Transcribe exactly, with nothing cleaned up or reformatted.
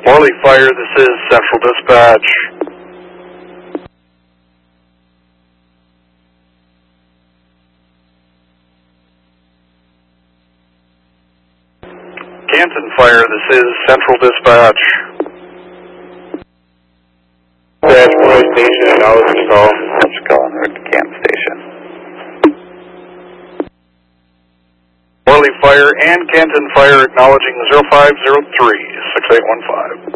Morley Fire, this is Central Dispatch. Canton Fire, this is Central Dispatch. Dispatch, Morley Station, acknowledge the call. Let's call on route to Canton Station. Morley Fire and Canton Fire acknowledging zero five zero three, six eight one five.